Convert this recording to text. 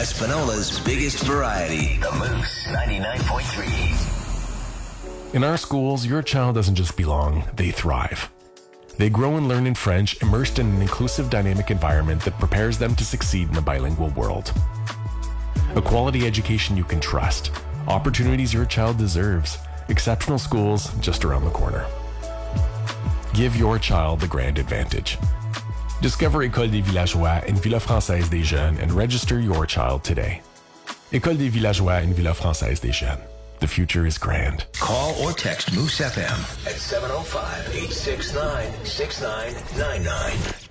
Espinola's biggest variety. The Moose 99.3. In our schools, your child doesn't just belong, they thrive. They grow and learn in French, immersed in an inclusive, dynamic environment that prepares them to succeed in a bilingual world. A quality education you can trust, opportunities your child deserves, exceptional schools just around the corner. Give your child the grand advantage. Discover École des Villageois in Villa Française des Jeunes and register your child today. École des Villageois in Villa Française des Jeunes. The future is grand. Call or text Moose FM at 705-869-6999.